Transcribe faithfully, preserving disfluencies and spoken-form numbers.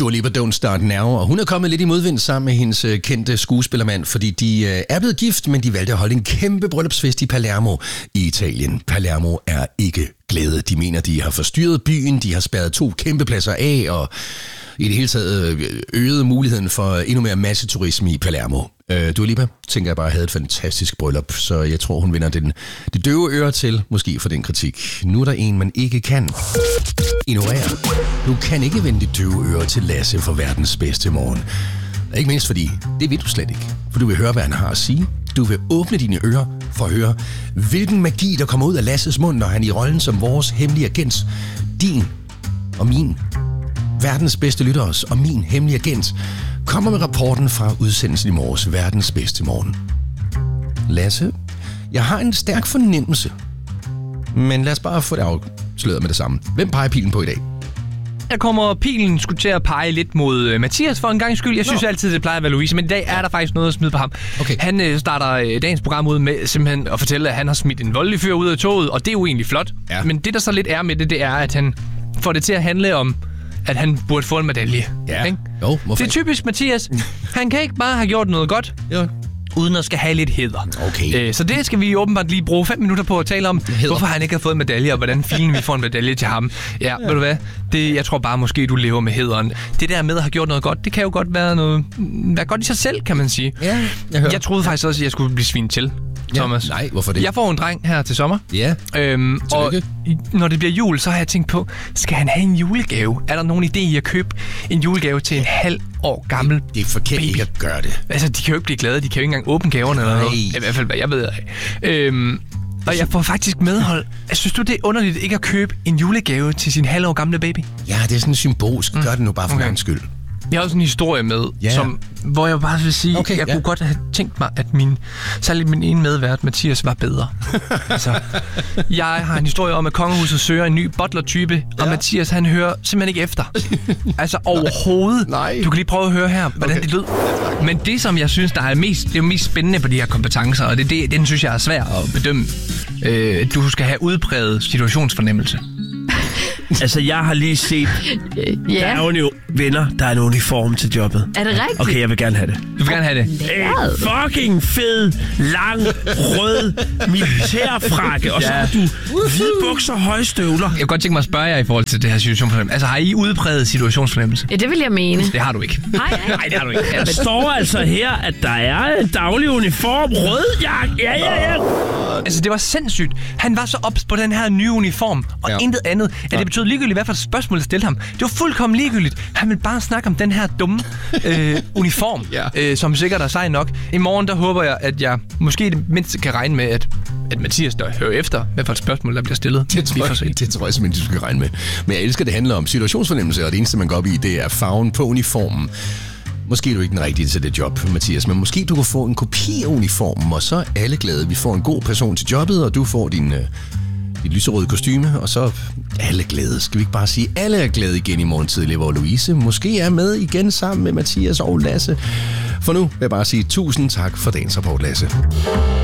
Dua Lipa, Don't Start Now, og hun er kommet lidt i modvind sammen med hendes kendte skuespillermand, fordi de er blevet gift, men de valgte at holde en kæmpe bryllupsfest i Palermo i Italien. Palermo er ikke glade. De mener, de har forstyrret byen, de har spærret to kæmpe pladser af, og i det hele taget øget muligheden for endnu mere masseturisme i Palermo. Øh, Dua Lipa, tænker jeg bare, havde et fantastisk bryllup, så jeg tror, hun vinder den, det døve øre til, måske for den kritik. Nu er der en, man ikke kan ignorere. Du kan ikke vende dit døve øre til Lasse for verdens bedste morgen. Ikke mindst fordi, det vil du slet ikke. For du vil høre, hvad han har at sige. Du vil åbne dine ører for at høre, hvilken magi, der kommer ud af Lasses mund, når han i rollen som vores hemmelige agent, din og min, verdens bedste lytteres og min hemmelige agent, kommer med rapporten fra udsendelsen i morges, verdens bedste morgen. Lasse, jeg har en stærk fornemmelse, men lad os bare få det afsløret med det samme. Hvem peger pilen på i dag? Der kommer pilen skulle til at pege lidt mod uh, Mathias for en gang skyld. Jeg synes Nå. altid, det plejer at være Louise, men i dag er der faktisk noget at smide på ham. Okay. Han uh, starter uh, dagens program ud med simpelthen at fortælle, at han har smidt en voldelig fyr ud af toget, og det er jo egentlig flot. Ja. Men det, der så lidt er med det, det er, at han får det til at handle om, at han burde få en medalje. Ja. Ikke? Jo, det er typisk Mathias. Han kan ikke bare have gjort noget godt, jo. uden at skal have lidt hæder. Okay. Æ, så det skal vi åbenbart lige bruge fem minutter på at tale om, hæder. Hvorfor han ikke har fået en medalje, og hvordan filen vi får en medalje til ham. Ja, ja. Ved du hvad? Det, jeg tror bare, måske du lever med hæderen. Det der med at have gjort noget godt, det kan jo godt være noget være godt i sig selv, kan man sige. Ja, jeg, jeg troede faktisk også, at jeg skulle blive svinet til. Thomas. Ja, nej, hvorfor det? Jeg får en dreng her til sommer. Ja, øhm, og når det bliver jul, så har jeg tænkt på, skal han have en julegave? Er der nogen idé i at købe en julegave til en halv år gammel Det, det er forkert baby? Ikke at gøre det. Altså, de kan jo ikke blive glade. De kan jo ikke engang åbne gaverne eller noget. I hvert fald, hvad jeg ved af. Øhm, og jeg får faktisk medhold. Synes du, det er underligt ikke at købe en julegave til sin halv år gamle baby? Ja, det er sådan symbolsk. Mm. Gør det nu bare for okay. min skyld. Jeg har også en historie med, yeah. som, hvor jeg bare vil sige, okay, jeg yeah. kunne godt have tænkt mig, at min, særligt min ene medvært, Mathias, var bedre. altså, jeg har en historie om, at kongehuset søger en ny butler-type, ja. og Mathias, han hører simpelthen ikke efter. altså overhovedet. Nej. Du kan lige prøve at høre her, hvordan okay. det lød. Men det, som jeg synes, der er mest, det er mest spændende på de her kompetencer, og det, det den synes jeg er svært at bedømme. Øh, du skal have udpræget situationsfornemmelse. Altså, jeg har lige set, yeah. der er jo venner, der er en uniform til jobbet. Er det rigtigt? Okay, jeg vil gerne have det. Du vil gerne have det? En fucking fed, lang, rød militærfrakke, og så har du hvide bukser og høje støvler. Jeg kunne godt tænke mig at spørge jer i forhold til det her situationsfornemmelse. Altså, har I udpræget situationsfornemmelse? Ja, det vil jeg mene. Det har du ikke. Nej, nej, det har du ikke. Der står altså her, at der er en daglig uniform, rød jakke. Ja, ja, ja. Altså, det var sindssygt. Han var så ops på den her nye uniform, og ja. intet andet. At det betød ligegyldigt, hvad for et spørgsmål, der stillede ham. Det var fuldkommen ligegyldigt. Han ville bare snakke om den her dumme øh, uniform, ja. øh, som sikkert er sej nok. I morgen, der håber jeg, at jeg måske det mindste kan regne med, at, at Mathias der hører efter, hvad for et spørgsmål, der bliver stillet. Det tror jeg, det tror jeg simpelthen, du skal regne med. Men jeg elsker, det handler om situationsfornemmelse, og det eneste, man går op i, det er farven på uniformen. Måske er du ikke den rigtige til det job, Mathias, men måske du kan få en kopi af uniformen, og så er alle glade. Vi får en god person til jobbet, og du får din... Øh, dit lyserøde kostyme, og så alle glade. Skal vi ikke bare sige, alle er glade igen i morgen tidlig, hvor Louise måske er med igen sammen med Mathias og Lasse. For nu vil jeg bare sige tusind tak for dagens rapport, Lasse.